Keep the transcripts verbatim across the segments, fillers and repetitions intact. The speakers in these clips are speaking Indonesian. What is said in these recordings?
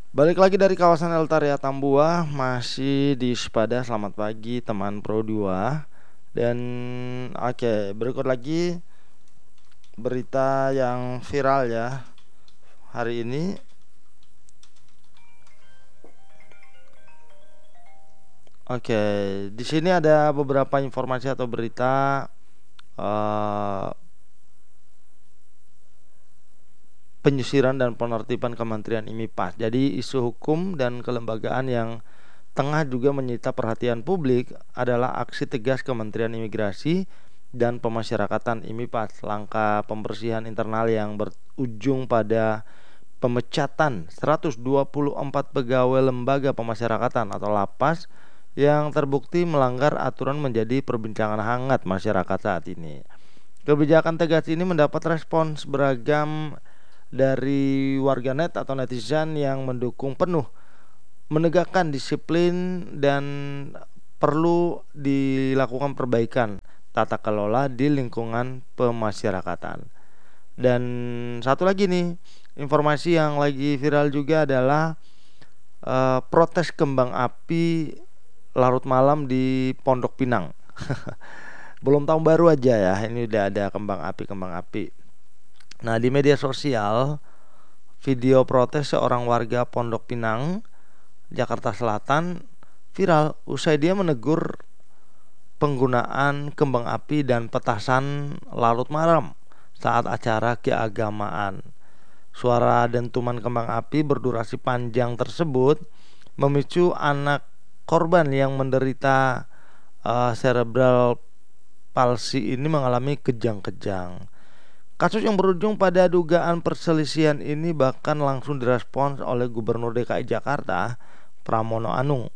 Balik lagi dari kawasan Eltaria Tambua, masih di Sepada. Selamat pagi teman Pro dua. Dan oke, berikut lagi berita yang viral ya hari ini. Oke, di sini ada beberapa informasi atau berita eh, penyisiran dan penertiban Kementerian IMIPAS. Jadi isu hukum dan kelembagaan yang tengah juga menyita perhatian publik adalah aksi tegas Kementerian Imigrasi dan Pemasyarakatan IMIPAS. Langkah pembersihan internal yang berujung pada pemecatan seratus dua puluh empat pegawai lembaga pemasyarakatan atau lapas yang terbukti melanggar aturan menjadi perbincangan hangat masyarakat saat ini. Kebijakan tegas ini mendapat respons beragam dari warganet atau netizen yang mendukung penuh menegakkan disiplin dan perlu dilakukan perbaikan tata kelola di lingkungan pemasyarakatan. Dan satu lagi nih, informasi yang lagi viral juga adalah uh, protes kembang api larut malam di Pondok Pinang. Belum tahun baru aja ya, ini udah ada kembang api kembang api. Nah, di media sosial, video protes seorang warga Pondok Pinang Jakarta Selatan viral usai dia menegur penggunaan kembang api dan petasan larut malam saat acara keagamaan. Suara dentuman kembang api berdurasi panjang tersebut memicu anak korban yang menderita uh, cerebral palsy ini mengalami kejang-kejang. Kasus yang berujung pada dugaan perselisihan ini bahkan langsung direspons oleh Gubernur D K I Jakarta Pramono Anung,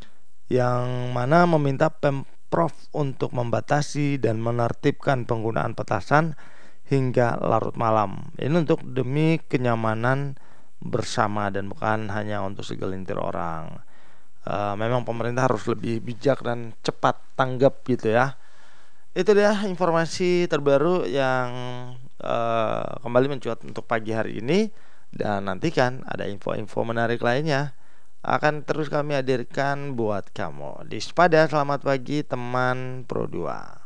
yang mana meminta Pemprov untuk membatasi dan menertibkan penggunaan petasan hingga larut malam. Ini untuk demi kenyamanan bersama dan bukan hanya untuk segelintir orang. E, memang pemerintah harus lebih bijak dan cepat tanggap gitu ya. Itu dia informasi terbaru yang e, kembali mencuat untuk pagi hari ini. Dan nantikan ada info-info menarik lainnya akan terus kami hadirkan buat kamu di Sepada. Selamat pagi teman Pro dua.